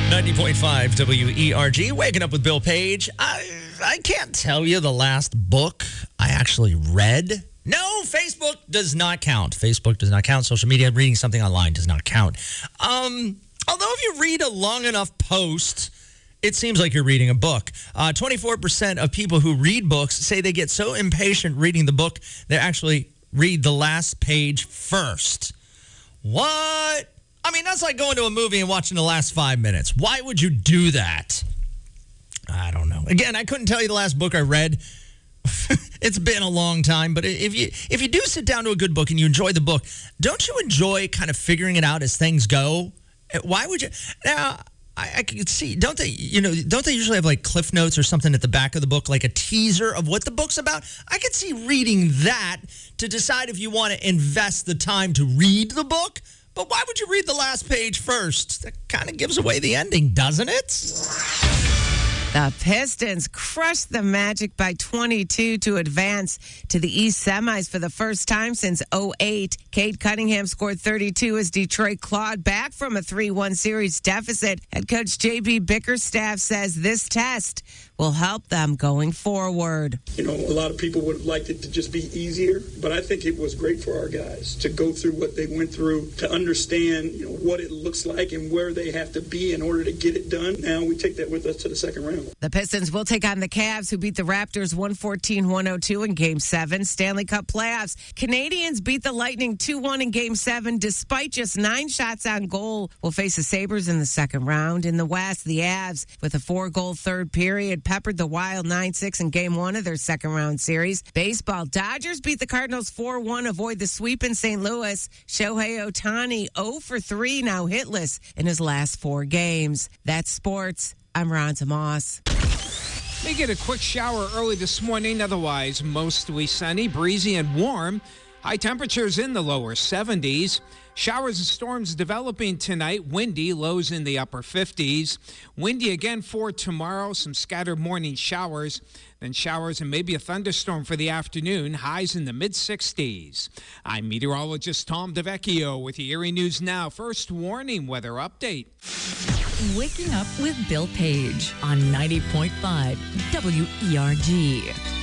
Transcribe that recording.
90.5 WERG, waking up with Bill Page. I can't tell you the last book I actually read. No, Facebook does not count. Facebook does not count. Social media, reading something online does not count. Although if you read a long enough post, it seems like you're reading a book. 24% of people who read books say they get so impatient reading the book, they actually read the last page first. What? I mean, that's like going to a movie and watching the last 5 minutes. Why would you do that? I don't know. Again, I couldn't tell you the last book I read. It's been a long time, but if you do sit down to a good book and you enjoy the book, don't you enjoy kind of figuring it out as things go? Why would you? Now, I can see, don't they usually have like cliff notes or something at the back of the book, like a teaser of what the book's about? I could see reading that to decide if you want to invest the time to read the book. But why would you read the last page first? That kind of gives away the ending, doesn't it? The Pistons crushed the Magic by 22 to advance to the East semis for the first time since 2008. Cade Cunningham scored 32 as Detroit clawed back from a 3-1 series deficit. Head coach J.B. Bickerstaff says this test will help them going forward. You know, a lot of people would have liked it to just be easier, but I think it was great for our guys to go through what they went through, to understand, what it looks like and where they have to be in order to get it done. Now we take that with us to the second round. The Pistons will take on the Cavs, who beat the Raptors 114-102 in Game 7. Stanley Cup playoffs. Canadians beat the Lightning 2-1 in Game 7 despite just 9 shots on goal. Will face the Sabres in the second round. In the West, the Avs, with a 4-goal third period, peppered the Wild 9-6 in Game 1 of their second round series. Baseball, Dodgers beat the Cardinals 4-1, avoid the sweep in St. Louis. Shohei Ohtani 0-for-3, now hitless in his last 4 games. That's sports. I'm Ron Tomas. May get a quick shower early this morning, otherwise mostly sunny, breezy, and warm. High temperatures in the lower 70s. Showers and storms developing tonight. Windy, lows in the upper 50s. Windy again for tomorrow. Some scattered morning showers. Then showers and maybe a thunderstorm for the afternoon. Highs in the mid-60s. I'm meteorologist Tom DeVecchio with your Erie News Now. First warning weather update. Waking up with Bill Page on 90.5 WERG.